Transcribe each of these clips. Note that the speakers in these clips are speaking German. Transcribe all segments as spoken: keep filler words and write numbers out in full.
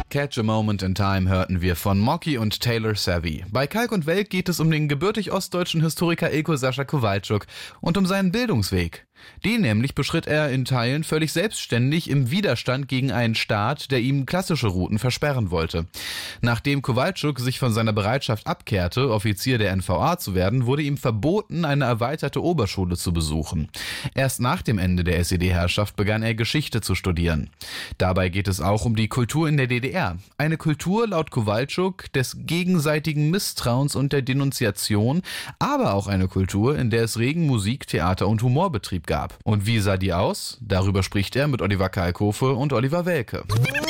Catch a Moment in Time hörten wir von Mocky und Taylor Savvy. Bei Kalk und Welk geht es um den gebürtig ostdeutschen Historiker Ilko Sascha Kowalczuk und um seinen Bildungsweg. Den nämlich beschritt er in Teilen völlig selbstständig im Widerstand gegen einen Staat, der ihm klassische Routen versperren wollte. Nachdem Kowalczuk sich von seiner Bereitschaft abkehrte, Offizier der N V A zu werden, wurde ihm verboten, eine erweiterte Oberschule zu besuchen. Erst nach dem Ende der S E D-Herrschaft begann er Geschichte zu studieren. Dabei geht es auch um die Kultur in der D D R. Eine Kultur laut Kowalczuk des gegenseitigen Misstrauens und der Denunziation, aber auch eine Kultur, in der es regen Musik, Theater und Humorbetrieb gab. Und wie sah die aus? Darüber spricht er mit Oliver Kalkofe und Oliver Welke.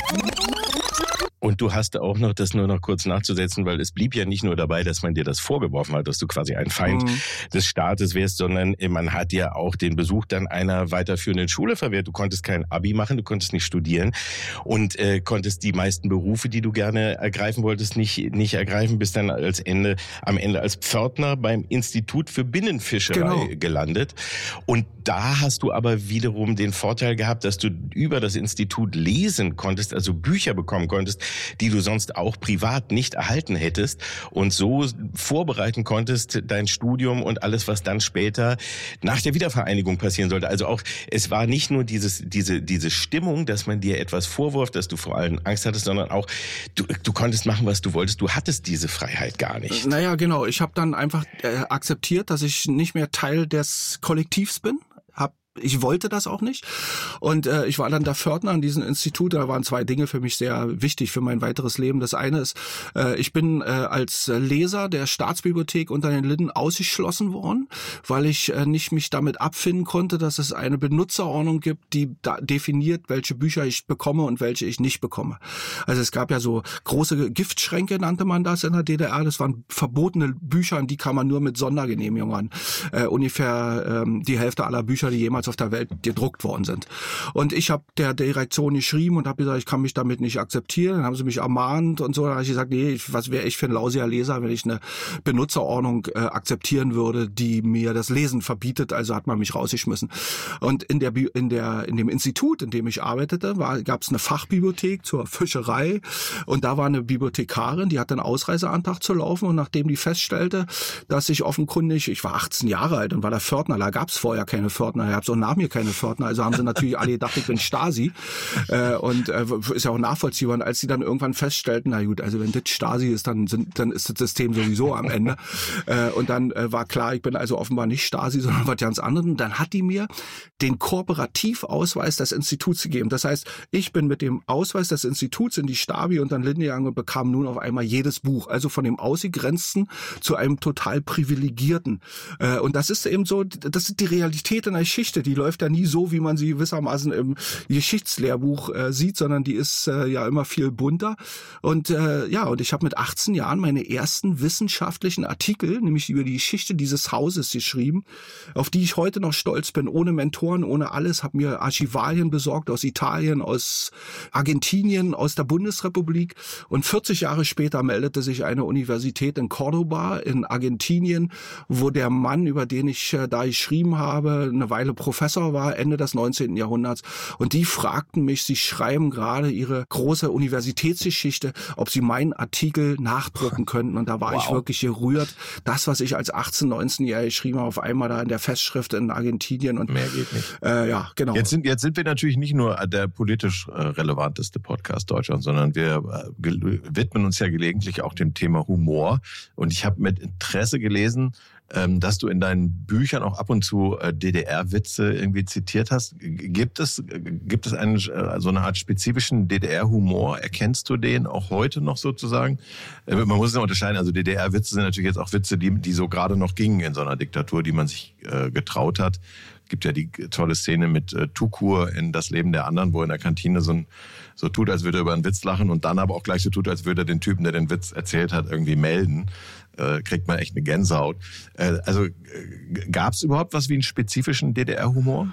Und du hast auch noch, das nur noch kurz nachzusetzen, weil es blieb ja nicht nur dabei, dass man dir das vorgeworfen hat, dass du quasi ein Feind mhm. des Staates wärst, sondern man hat dir auch den Besuch dann einer weiterführenden Schule verwehrt. Du konntest kein Abi machen, du konntest nicht studieren und äh, konntest die meisten Berufe, die du gerne ergreifen wolltest, nicht nicht ergreifen, bist dann als Ende am Ende als Pförtner beim Institut für Binnenfischerei genau. gelandet. Und da hast du aber wiederum den Vorteil gehabt, dass du über das Institut lesen konntest, also Bücher bekommen konntest, die du sonst auch privat nicht erhalten hättest und so vorbereiten konntest, dein Studium und alles, was dann später nach der Wiedervereinigung passieren sollte. Also auch, es war nicht nur dieses, diese, diese Stimmung, dass man dir etwas vorwirft, dass du vor allem Angst hattest, sondern auch, du, du konntest machen, was du wolltest. Du hattest diese Freiheit gar nicht. Naja, genau. Ich habe dann einfach äh, akzeptiert, dass ich nicht mehr Teil des Kollektivs bin. Hab Ich wollte das auch nicht und äh, ich war dann der Pförtner an diesem Institut. Da waren zwei Dinge für mich sehr wichtig für mein weiteres Leben. Das eine ist, äh, ich bin äh, als Leser der Staatsbibliothek unter den Linden ausgeschlossen worden, weil ich äh, nicht mich damit abfinden konnte, dass es eine Benutzerordnung gibt, die da definiert, welche Bücher ich bekomme und welche ich nicht bekomme. Also es gab ja so große Giftschränke, nannte man das in der D D R. Das waren verbotene Bücher, an die kam man nur mit Sondergenehmigung an. Äh, ungefähr ähm, die Hälfte aller Bücher, die jemals auf der Welt gedruckt worden sind. Und ich habe der Direktion geschrieben und habe gesagt, ich kann mich damit nicht akzeptieren. Dann haben sie mich ermahnt und so. Dann habe ich gesagt, nee, was wäre ich für ein lausiger Leser, wenn ich eine Benutzerordnung äh, akzeptieren würde, die mir das Lesen verbietet. Also hat man mich rausgeschmissen. Und in der in der in dem Institut, in dem ich arbeitete, gab es eine Fachbibliothek zur Fischerei und da war eine Bibliothekarin, die hatte einen Ausreiseantrag zu laufen und nachdem die feststellte, dass ich offenkundig, ich war achtzehn Jahre alt und war der Pförtner, da gab es vorher keine Pförtner, da gab es auch nach mir keine Pförtner, also haben sie natürlich alle gedacht, ich bin Stasi äh, und äh, ist ja auch nachvollziehbar. Und als sie dann irgendwann feststellten, na gut, also wenn das Stasi ist, dann sind, dann ist das System sowieso am Ende. Äh, und dann äh, war klar, ich bin also offenbar nicht Stasi, sondern was ganz anderes. Und dann hat die mir den Kooperativausweis des Instituts gegeben. Das heißt, ich bin mit dem Ausweis des Instituts in die Stabi und dann Linde gegangen und bekam nun auf einmal jedes Buch. Also von dem Ausgegrenzten zu einem total Privilegierten. Äh, und das ist eben so, das ist die Realität in der Geschichte. Die läuft ja nie so, wie man sie gewissermaßen im Geschichtslehrbuch äh, sieht, sondern die ist äh, ja immer viel bunter. Und äh, ja, und ich habe mit achtzehn Jahren meine ersten wissenschaftlichen Artikel, nämlich über die Geschichte dieses Hauses geschrieben, auf die ich heute noch stolz bin, ohne Mentoren, ohne alles, habe mir Archivalien besorgt aus Italien, aus Argentinien, aus der Bundesrepublik. Und vierzig Jahre später meldete sich eine Universität in Cordoba in Argentinien, wo der Mann, über den ich äh, da geschrieben habe, eine Weile Professor war, Ende des neunzehnten Jahrhunderts. Und die fragten mich, sie schreiben gerade ihre große Universitätsgeschichte, ob sie meinen Artikel nachdrucken könnten. Und da war wow. ich wirklich gerührt. Das, was ich als achtzehn-, neunzehnjähriger geschrieben habe, auf einmal da in der Festschrift in Argentinien. Und mehr geht nicht. Äh, ja, genau. Jetzt sind, jetzt sind wir natürlich nicht nur der politisch äh, relevanteste Podcast Deutschlands, sondern wir äh, widmen uns ja gelegentlich auch dem Thema Humor. Und ich habe mit Interesse gelesen, ähm, dass du in deinen Büchern auch ab und zu äh, D D R-Witze irgendwie zitiert hast. Gibt es, gibt es einen, äh, so eine Art spezifischen D D R-Humor? Erkennst du den auch heute noch sozusagen? Äh, man muss es ja unterscheiden. Also D D R-Witze sind natürlich jetzt auch Witze, die, die so gerade noch gingen in so einer Diktatur, die man sich äh, getraut hat. Gibt ja die tolle Szene mit äh, Tukur in Das Leben der anderen, wo er in der Kantine so, ein, so tut, als würde er über einen Witz lachen und dann aber auch gleich so tut, als würde er den Typen, der den Witz erzählt hat, irgendwie melden. Äh, kriegt man echt eine Gänsehaut. Äh, also äh, gab es überhaupt was wie einen spezifischen D D R-Humor?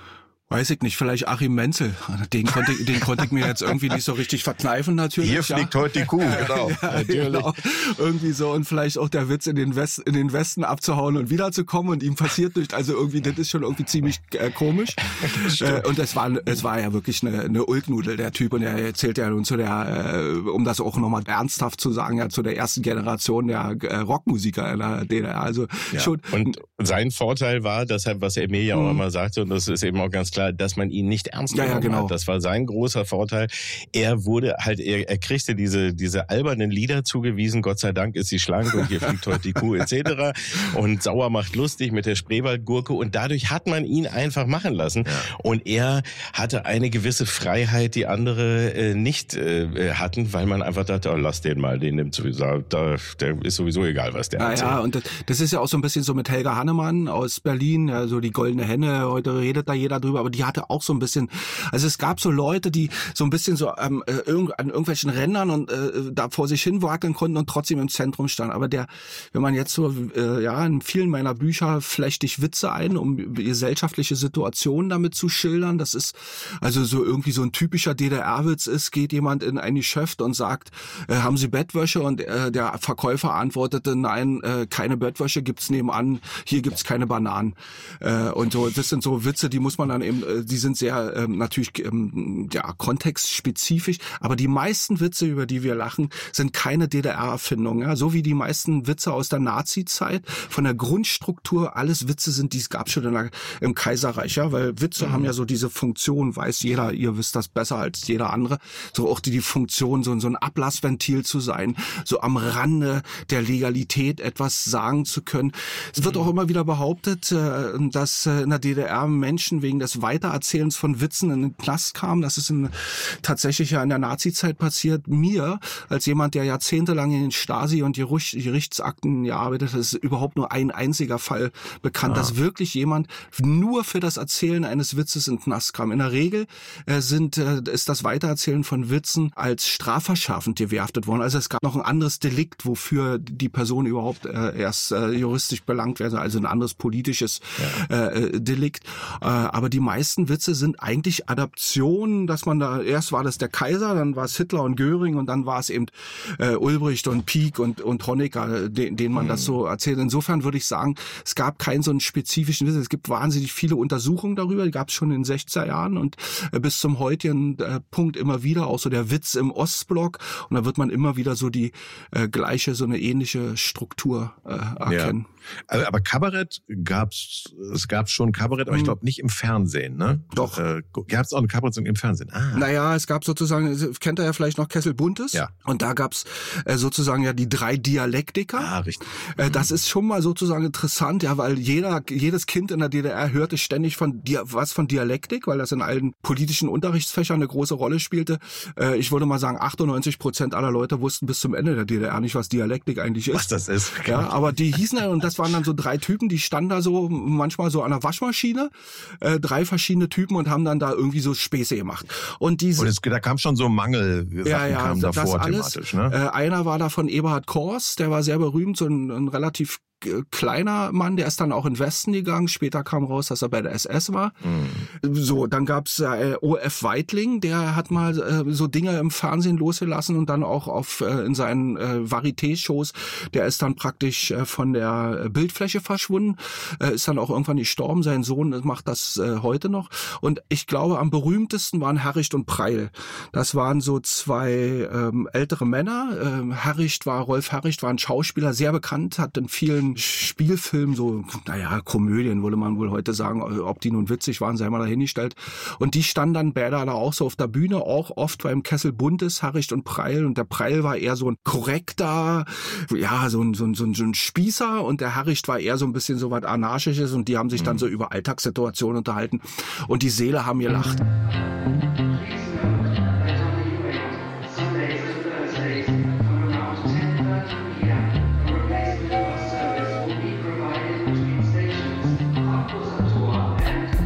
Weiß ich nicht, vielleicht Achim Menzel. Den konnte ich, den konnte ich mir jetzt irgendwie nicht so richtig verkneifen natürlich. Hier fliegt ja. heute die Kuh, genau. Ja, natürlich. Genau. Irgendwie so und vielleicht auch der Witz in den West, in den Westen abzuhauen und wiederzukommen und ihm passiert nichts. Also irgendwie, das ist schon irgendwie ziemlich äh, komisch. Äh, und es war, es war ja wirklich eine, eine Ulknudel, der Typ. Und er erzählt ja nun zu der, äh, um das auch nochmal ernsthaft zu sagen, ja zu der ersten Generation der äh, Rockmusiker in der D D R. Also ja. schon. Und sein Vorteil war, deshalb, was er mir ja auch immer sagte, und das ist eben auch ganz klar, dass man ihn nicht ernst genommen ja, ja, genau. hat. Das war sein großer Vorteil. Er wurde halt, er, er kriegte diese diese albernen Lieder zugewiesen. Gott sei Dank ist sie schlank und hier fliegt heute die Kuh et cetera. Und Sauer macht lustig mit der Spreewaldgurke und dadurch hat man ihn einfach machen lassen. Ja. Und er hatte eine gewisse Freiheit, die andere äh, nicht äh, hatten, weil man einfach dachte, oh, lass den mal, den nimmt sowieso, da, der ist sowieso egal, was der hat. Ja, ja, und das, das ist ja auch so ein bisschen so mit Helga Hannemann aus Berlin, ja, so die goldene Henne, heute redet da jeder drüber, aber die hatte auch so ein bisschen, also es gab so Leute, die so ein bisschen so ähm, äh, irgend, an irgendwelchen Rändern und äh, da vor sich hin wackeln konnten und trotzdem im Zentrum standen. Aber der, wenn man jetzt so, äh, ja, in vielen meiner Bücher flechte ich Witze ein, um gesellschaftliche Situationen damit zu schildern. Das ist also so irgendwie so ein typischer D D R-Witz ist, geht jemand in ein Geschäft und sagt, äh, haben Sie Bettwäsche? Und äh, der Verkäufer antwortete, nein, äh, keine Bettwäsche gibt's nebenan, hier gibt's keine Bananen. Äh, und so, das sind so Witze, die muss man dann eben, äh, die sind sehr ähm, natürlich ähm, ja kontextspezifisch, aber die meisten Witze, über die wir lachen, sind keine D D R-Erfindungen. Ja? So wie die meisten Witze aus der Nazi-Zeit, von der Grundstruktur, alles Witze sind, die es gab schon in der, im Kaiserreich, ja, weil Witze mhm. haben ja so diese Funktion, weiß jeder, ihr wisst das besser als jeder andere, so auch die, die Funktion, so, so ein Ablassventil zu sein, so am Rande der Legalität etwas sagen zu können. Es wird auch immer wieder behauptet, dass in der D D R Menschen wegen des Weitererzählens von Witzen in den Knast kamen. Das ist in, tatsächlich ja in der Nazi-Zeit passiert. Mir, als jemand, der jahrzehntelang in den Stasi- und Gerichtsakten gearbeitet hat, ist überhaupt nur ein einziger Fall bekannt, ah. dass wirklich jemand nur für das Erzählen eines Witzes in den Knast kam. In der Regel äh, sind, äh, ist das Weitererzählen von Witzen als strafverschärfend gewertet worden. Also es gab noch ein anderes Delikt, wofür die Person überhaupt äh, erst äh, juristisch belangt werden, also ein anderes politisches ja. äh, Delikt. Äh, aber die meisten Witze sind eigentlich Adaptionen, dass man da, erst war das der Kaiser, dann war es Hitler und Göring und dann war es eben äh, Ulbricht und Pieck und, und Honecker, den, denen man mhm. das so erzählt. Insofern würde ich sagen, es gab keinen so einen spezifischen Witz. Es gibt wahnsinnig viele Untersuchungen darüber, die gab es schon in den sechziger Jahren und äh, bis zum heutigen äh, Punkt immer wieder, auch so der Witz im Ostblock und da wird man immer wieder so die äh, gleiche, so eine ähnliche Struktur äh, erkennen. Ja. Aber, aber Kabarett gab's, es gab schon Kabarett, aber ich glaube nicht im Fernsehen, ne? Doch. Äh, gab's auch eine Kabarett im Fernsehen? Ah. Naja, es gab sozusagen, kennt ihr ja vielleicht noch Kessel Buntes? Ja. Und da gab's äh, sozusagen ja die drei Dialektiker. Ah, richtig. Äh, das ist schon mal sozusagen interessant, ja, weil jeder, jedes Kind in der D D R hörte ständig von Dia- was von Dialektik, weil das in allen politischen Unterrichtsfächern eine große Rolle spielte. Äh, ich würde mal sagen, achtundneunzig Prozent aller Leute wussten bis zum Ende der D D R nicht, was Dialektik eigentlich ist. Was das ist. Ja, aber die hießen ja, und das waren dann so drei Typen, die standen da so manchmal so an der Waschmaschine, äh, drei verschiedene Typen und haben dann da irgendwie so Späße gemacht. Und diese, und es, da kam schon so Mangel, ja, ja, kamen das davor alles, thematisch, ne? Äh, einer war da von Eberhard Kors, der war sehr berühmt, so ein, ein relativ kleiner Mann, der ist dann auch in den Westen gegangen. Später kam raus, dass er bei der S S war. Mhm. So, dann gab's äh, O F Weitling, der hat mal äh, so Dinge im Fernsehen losgelassen und dann auch auf äh, in seinen äh, Varieté-Shows, der ist dann praktisch äh, von der Bildfläche verschwunden, äh, ist dann auch irgendwann gestorben. Sein Sohn macht das äh, heute noch. Und ich glaube, am berühmtesten waren Herricht und Preil. Das waren so zwei ähm, ältere Männer. Ähm, Herricht war, Rolf Herricht war ein Schauspieler, sehr bekannt, hat in vielen Spielfilmen, so, naja, Komödien würde man wohl heute sagen, ob die nun witzig waren, sei mal dahingestellt. Und die standen dann beide da auch so auf der Bühne, auch oft beim Kessel Buntes, Herricht und Preil. Und der Preil war eher so ein korrekter, ja, so ein, so ein, so ein, so ein Spießer und der Herricht war eher so ein bisschen so was Anarchisches und die haben sich dann so über Alltagssituationen unterhalten und die Seele haben gelacht.